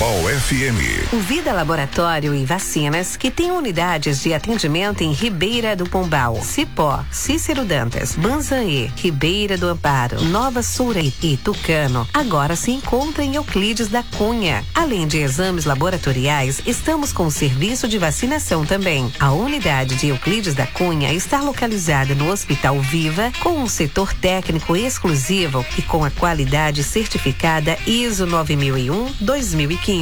Pombal FM. O Vida Laboratório e Vacinas, que tem unidades de atendimento em Ribeira do Pombal, Cipó, Cícero Dantas, Banzaê, Ribeira do Amparo, Nova Sourei e Tucano, agora se encontra em Euclides da Cunha. Além de exames laboratoriais, estamos com o serviço de vacinação também. A unidade de Euclides da Cunha está localizada no Hospital Viva, com um setor técnico exclusivo e com a qualidade certificada ISO 9001-2015.